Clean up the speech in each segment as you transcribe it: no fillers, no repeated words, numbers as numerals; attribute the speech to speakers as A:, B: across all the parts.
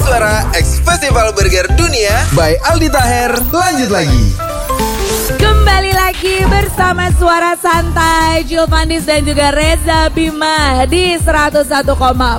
A: Suara X Festival Burger Dunia by Aldi Taher. Lanjut lagi.
B: Kembali lagi bersama Suara Santai, Julfandis dan juga Reza Bima di 101,4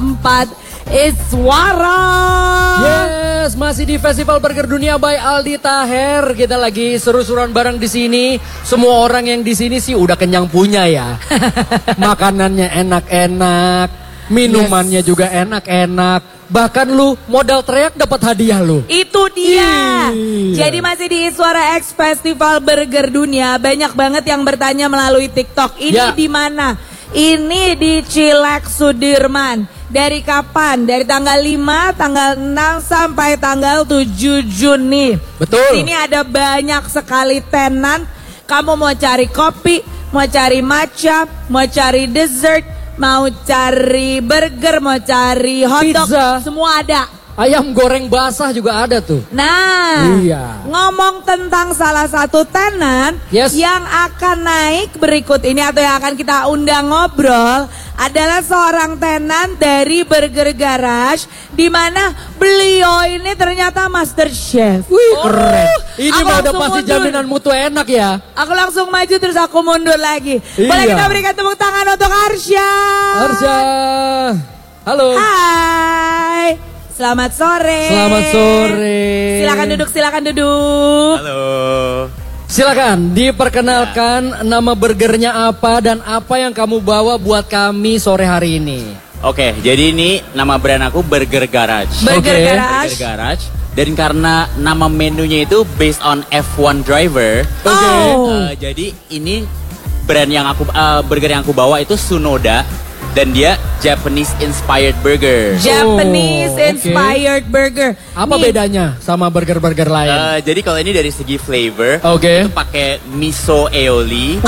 B: Iswara.
C: Yes, masih di Festival Burger Dunia by Aldi Taher. Kita lagi seru-seruan bareng di sini. Semua orang yang di sini sih udah kenyang punya ya. Makanannya enak-enak, minumannya juga enak-enak. Bahkan lu modal teriak dapat hadiah lu.
B: Itu dia.
C: Iya.
B: Jadi masih di Suara X Festival Burger Dunia. Banyak banget yang bertanya melalui TikTok. Ini di mana? Ini di Cilek Sudirman. Dari kapan? Dari tanggal 5, tanggal 6 sampai tanggal 7 Juni.
C: Betul.
B: Ini ada banyak sekali tenan. Kamu mau cari kopi, mau cari matcha, mau cari dessert, mau cari burger, mau cari hotdog,
C: pizza,
B: semua ada.
C: Ayam goreng basah juga ada tuh.
B: Nah,
C: iya.
B: Ngomong tentang salah satu tenan yang akan naik berikut ini atau yang akan kita undang ngobrol adalah seorang tenan dari Burger Garage, di mana beliau ini ternyata master chef.
C: Wih, keren. Ini mah udah pasti
B: mundur.
C: jaminan mutu enak ya.
B: Aku langsung maju terus aku mundur lagi. Boleh
C: Iya.
B: kita berikan tepuk tangan untuk Arsya.
C: Arsya, halo.
B: Hai. Selamat sore.
C: Selamat sore.
B: Silakan duduk.
D: Halo.
C: Silakan diperkenalkan nama burgernya apa dan apa yang kamu bawa buat kami sore hari ini.
D: Oke, jadi ini nama brand aku Burger Garage.
B: Burger
C: Oke.
B: Garage.
D: Burger Garage. Dan karena nama menunya itu based on F1 driver.
C: Oke.
D: Jadi ini brand yang aku burger yang aku bawa itu Sunoda dan dia Japanese inspired burger.
B: Japanese
C: oke.
B: inspired burger.
C: Apa
B: Nih,
C: bedanya sama burger-burger lain?
D: Jadi kalau ini dari segi flavor,
C: Oke.
D: itu pakai miso aioli.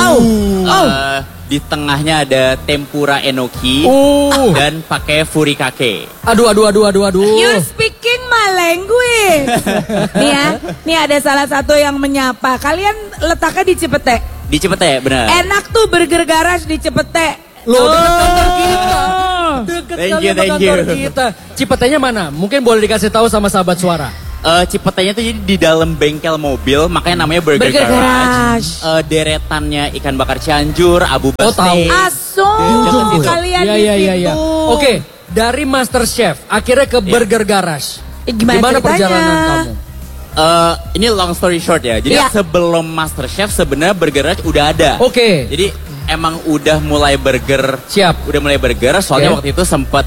D: Di tengahnya ada tempura enoki dan pakai furikake.
C: Aduh.
B: You're speaking my language. Nih ya, nih ada salah satu yang menyapa. Kalian letaknya di Cipete.
D: Di Cipete, benar.
B: Enak tuh Burger Garage di Cipete.
C: Loh, dekat kantor kita. Dekat
D: Thank
C: kali
D: you,
C: sama
D: thank
C: kantor
D: you.
C: kita. Cipetenya mana? Mungkin boleh dikasih tahu sama sahabat Suara.
D: Cipetenya tuh jadi di dalam bengkel mobil, makanya namanya Burger,
B: Burger Garage.
D: Deretannya ikan bakar Cianjur, Abu
C: Oh, tahu.
D: Steak.
B: Asum kalian di situ.
C: Oke, dari Master Chef akhirnya ke Burger Garage.
B: Gimana ceritanya?
C: perjalanan kamu?
D: Ini long story short ya. Jadi sebelum Master Chef sebenarnya Burger Garage udah ada.
C: Oke.
D: Jadi emang udah mulai burger.
C: Siap.
D: Udah mulai burger. Soalnya
C: Oke.
D: waktu itu sempat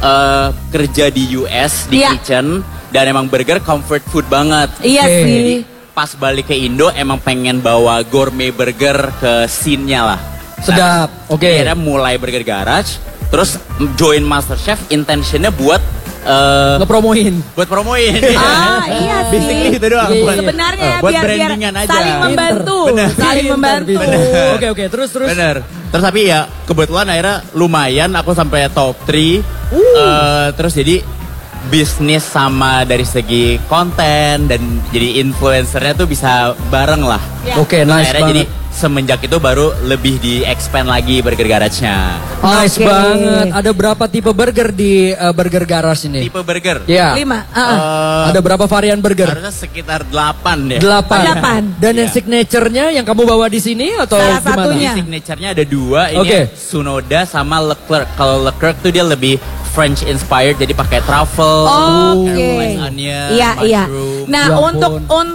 D: kerja di US di kitchen dan emang burger comfort food banget.
B: Iya
C: Oke.
B: sih.
D: Jadi pas balik ke Indo emang pengen bawa gourmet burger ke scene-nya lah.
C: Sedap. Oke.
D: Akhirnya mulai Burger Garage, terus join Master Chef, intentionnya buat
C: Ngepromoin.
D: promoin.
B: Iya sih.
D: Basically gitu doang.
C: Iya,
D: buat-
B: Sebenarnya
D: buat
B: biar
D: brandingan aja.
B: saling membantu.
D: Bener.
B: Saling membantu.
C: Oke, terus.
D: Bener. Terus tapi ya kebetulan akhirnya lumayan aku sampai top 3. Terus jadi bisnis sama dari segi konten dan jadi influencernya tuh bisa bareng lah.
C: Oke, nice
D: Akhirnya jadi
C: banget.
D: semenjak itu baru lebih di expand lagi Burger Garage-nya.
C: Nice
B: Oke.
C: banget. Ada berapa tipe burger di Burger Garage ini?
D: Tipe burger.
C: Iya.
B: 5.
C: Ada berapa varian burger?
D: Harusnya sekitar 8 deh.
C: 8. Dan yang
D: Iya.
C: signaturenya yang kamu bawa di sini atau
B: Salah
C: gimana?
B: satunya.
D: Signature-nya ada 2, ini
C: Oke.
D: Sunoda sama Leclerc. Kalau Leclerc tuh dia lebih French inspired, jadi pakai truffle,
B: Oke.
D: caramelized onion,
B: Iya.
D: mushroom.
B: Nah,
C: Ya
B: untuk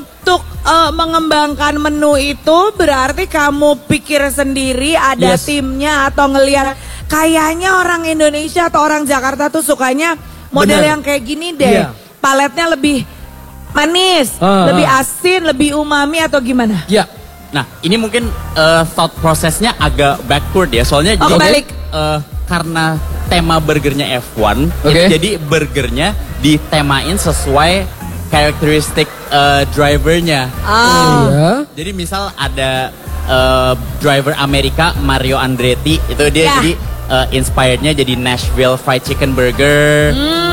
B: mengembangkan menu itu berarti kamu pikir sendiri, ada
C: Yes.
B: timnya atau ngelihat kayaknya orang Indonesia atau orang Jakarta tuh sukanya model
C: Bener.
B: yang kayak gini deh.
C: Iya.
B: Paletnya lebih manis,
C: Ah,
B: lebih asin, lebih umami atau gimana?
C: Ya.
D: Nah, ini mungkin thought prosesnya agak backward ya, soalnya
B: Oh,
D: jadi
B: kebalik.
D: karena tema burgernya F1,
C: Oke.
D: jadi burgernya ditemain sesuai karakteristik drivernya.
C: Iya.
D: Jadi misal ada driver Amerika Mario Andretti, itu dia
B: Ya.
D: jadi inspirednya jadi Nashville Fried Chicken Burger.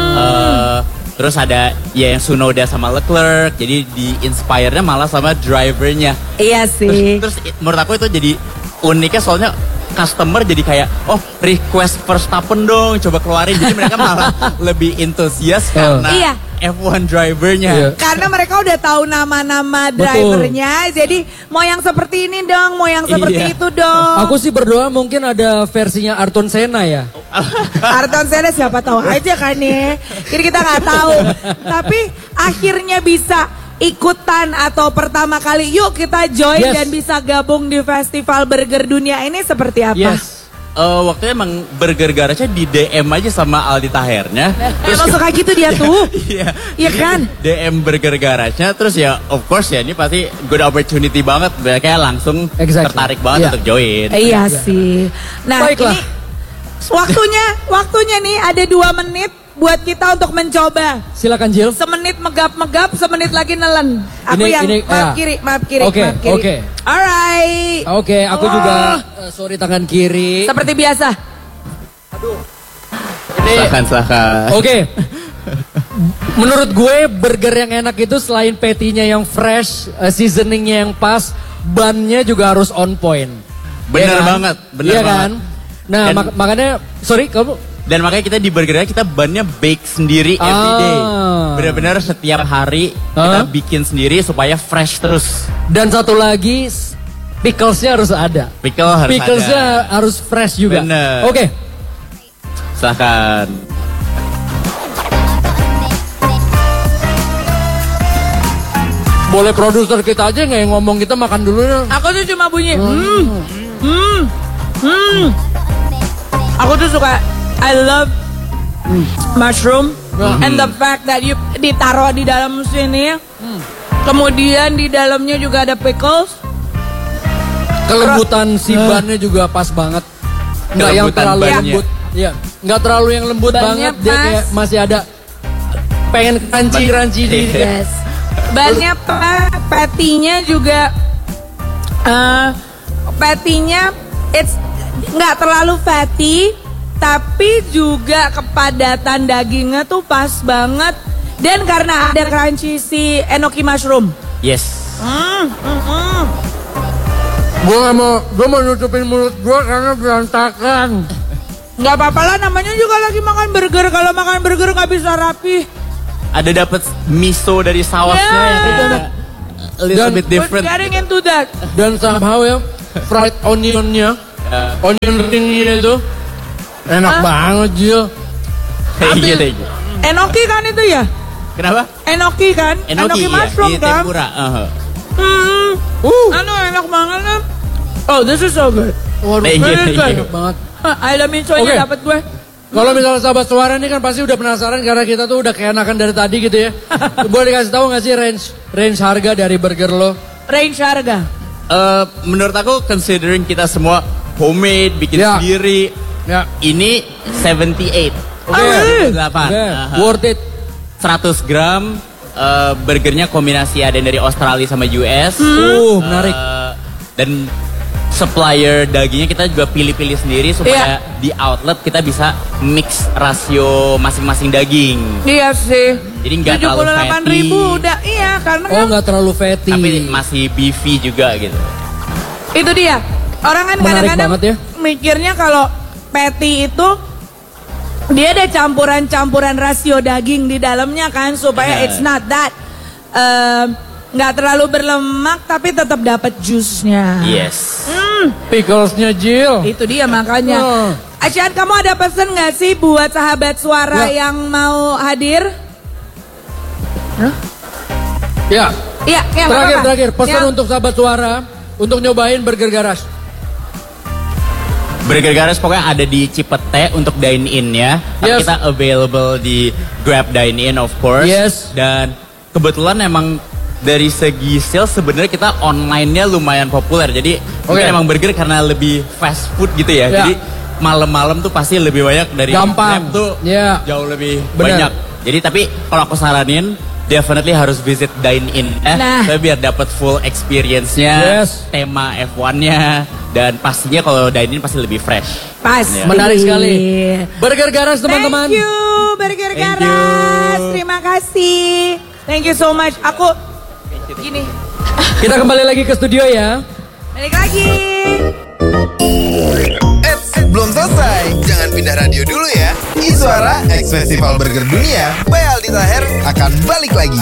D: Terus ada ya yang Sunoda sama Leclerc, jadi di inspire-nya malah sama drivernya.
B: Iya sih.
D: Terus menurut aku itu jadi uniknya soalnya customer jadi kayak request Verstappen dong, coba keluarin. Jadi mereka malah lebih antusias karena
B: Iya.
D: F1 drivernya.
C: Iya.
B: Karena mereka udah tahu nama-nama
C: Betul.
B: drivernya, jadi mau yang seperti ini dong, mau yang seperti
D: Iya.
B: itu dong.
C: Aku sih berdoa mungkin ada versinya Ayrton Senna ya.
B: Ayrton Senna siapa tahu aja kan ya. Jadi kita nggak tahu. Tapi akhirnya bisa ikutan atau pertama kali yuk kita join
C: Yes.
B: dan bisa gabung di Festival Burger Dunia ini seperti apa?
C: Yes.
D: Waktunya emang Burger Garage di DM aja sama Aldi Tahernya.
B: Emang suka gitu dia tuh.
D: Iya.
B: Iya kan?
D: DM Burger Garage-nya terus ya of course ya ini pasti good opportunity banget. Kayak langsung
C: Exactly.
D: tertarik banget
C: Iya.
D: untuk join.
B: Iya sih. Nah
C: Baiklah.
B: ini waktunya nih ada 2 menit buat kita untuk mencoba.
C: Silakan Jill.
B: Semenit megap-megap, semenit lagi nelen. Aku maaf
C: ya.
B: kiri.
C: Oke, oke.
B: Alright.
C: Oke, aku juga sorry tangan kiri.
B: Seperti biasa.
D: Silahkan.
C: Oke. Menurut gue burger yang enak itu selain patty-nya yang fresh, seasoningnya yang pas, bannya juga harus on point.
D: Bener
C: Iya kan?
D: banget, bener
C: Iya
D: banget.
C: kan? Nah,
D: Dan-
C: makanya sorry kamu.
D: Dan makanya kita di Burgernya kita bannya bake sendiri everyday.
C: Ah.
D: Benar-benar setiap hari kita bikin sendiri supaya fresh terus.
C: Dan satu lagi pickles-nya harus ada.
D: Pickle harus
C: Pickles-nya
D: ada.
C: harus fresh juga.
D: Bener.
C: Oke.
D: Silahkan.
C: Boleh produser kita aja nggak yang ngomong, kita makan dulu ya.
B: Aku tuh cuma bunyi. Aku tuh suka. I love mushroom and the fact that you ditaruh di dalam sini. Kemudian di dalamnya juga ada pickles.
C: Kelembutan si bannya juga pas banget. Nggak yang
D: Kelembutan
C: terlalu
D: bannya.
C: lembut. Iya, nggak terlalu yang lembut
B: Bannya
C: banget. Dia
B: pas.
C: kayak masih ada pengen crunchy di.
B: Yes. Bannya patty-nya juga patty-nya it's nggak terlalu fatty, tapi juga kepadatan dagingnya tuh pas banget. Dan karena ada crunchy si enoki mushroom.
D: Yes.
C: Gue mau nutupin mulut gue karena berantakan.
B: Nggak apa-apa lah, namanya juga lagi makan burger. Kalau makan burger nggak bisa rapi.
D: Ada dapat miso dari sausnya yang kayak a little
C: Dan-
D: bit
B: We're
D: different.
B: getting into that.
C: Dan somehow ya fried onionnya, onion ringnya itu enak banget Jill.
D: Iya deh.
B: Enoki kan itu ya?
D: Kenapa?
B: Enoki kan?
D: Enoki iya,
B: mushroom
D: di
B: kan?
D: tempura.
B: Anu enak banget kan? Oh, this is so good.
C: Waduh,
D: Thank you, thank
C: enak
D: you.
C: banget.
B: Ada miconya
C: Oke.
B: dapat gue.
C: Kalau misalnya sahabat suara ini kan pasti udah penasaran karena kita tuh udah keenakan dari tadi gitu ya. Boleh dikasih tahu nggak sih range harga dari burger lo?
B: Range harga.
D: Menurut aku considering kita semua homemade, bikin
C: Ya.
D: sendiri,
C: Ya.
D: ini 78.
C: Oke.
D: 78.
C: Oke, worth it.
D: 100 gram. Burgernya kombinasi ada yang dari Australia sama US.
C: Menarik.
D: Dan supplier dagingnya kita juga pilih-pilih sendiri supaya di outlet kita bisa mix rasio masing-masing daging.
B: Iya sih.
D: Jadi nggak terlalu
B: 78.000
D: fatty,
B: udah, iya karena
C: Oh
B: kan
C: nggak terlalu fatty.
D: tapi masih beefy juga gitu.
B: itu dia. Orang kan
C: Menarik
B: kadang-kadang
C: banget ya.
B: mikirnya kalau patty itu dia ada campuran-campuran rasio daging di dalamnya kan supaya
D: Benar.
B: it's not that nggak terlalu berlemak tapi tetap dapat juice-nya.
D: Yes.
C: Picklesnya Jill.
B: Itu dia makanya.
C: Oh.
B: Achan, kamu ada pesan nggak sih buat sahabat suara
C: Ya.
B: yang mau hadir?
C: Ya.
B: Iya, ya,
C: Terakhir pesan
B: Ya.
C: untuk sahabat suara untuk nyobain burger garage.
D: Burger Garage pokoknya ada di Cipete untuk dine in ya. Tapi
C: Yes.
D: kita available di Grab dine in of course.
C: Yes.
D: Dan kebetulan emang dari segi sales sebenarnya kita online-nya lumayan populer. Jadi mungkin emang burger karena lebih fast food gitu ya.
C: Ya.
D: Jadi malam-malam tuh pasti lebih banyak dari
C: Gampang.
D: Grab tuh
C: Ya.
D: jauh lebih
C: Benar.
D: banyak. Jadi tapi kalau aku saranin definitely harus visit dine in
B: Nah.
D: biar dapat full experience-nya,
C: Yes.
D: tema F1-nya dan pastinya kalau dine in pasti lebih fresh.
B: Pas.
D: Ya.
C: Menarik sekali. Burger garage teman-teman.
B: Thank you, Burger
D: Thank
B: Garage.
D: you.
B: Terima kasih. Thank you so much. Aku gini,
C: Kita kembali lagi ke studio ya.
B: balik lagi.
A: belum selesai. Jangan pindah radio dulu ya. Iswara X Festival Burger Dunia by Aldi Taher akan balik lagi.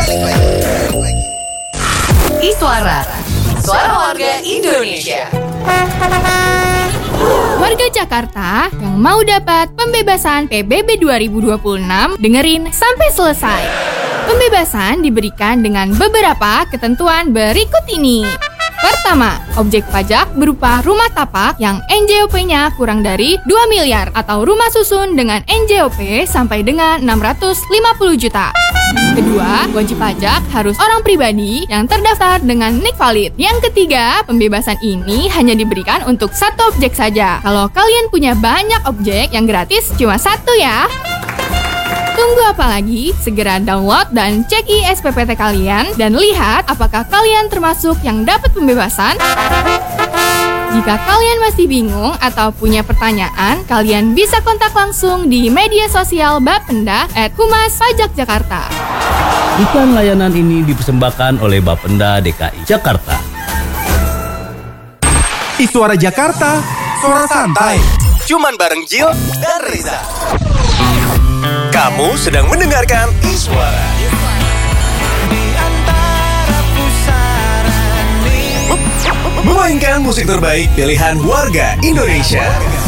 E: Iswara, suara warga Indonesia.
F: Warga Jakarta yang mau dapat pembebasan PBB 2026, dengerin sampai selesai. Pembebasan diberikan dengan beberapa ketentuan berikut ini. Pertama, objek pajak berupa rumah tapak yang NJOP-nya kurang dari 2 miliar atau rumah susun dengan NJOP sampai dengan 650 juta. Kedua, wajib pajak harus orang pribadi yang terdaftar dengan NIK valid. Yang ketiga, pembebasan ini hanya diberikan untuk satu objek saja. Kalau kalian punya banyak objek, yang gratis cuma satu ya. Tunggu apa lagi? Segera download dan cek ISPPT kalian dan lihat apakah kalian termasuk yang dapat pembebasan. Jika kalian masih bingung atau punya pertanyaan, kalian bisa kontak langsung di media sosial Bapenda @Humas Pajak Jakarta.
G: Iklan layanan ini dipersembahkan oleh Bapenda DKI Jakarta.
A: Iswara Jakarta, suara santai. Cuman bareng Jill dan Reza. Kamu sedang mendengarkan Iswara. Memainkan musik terbaik pilihan warga Indonesia.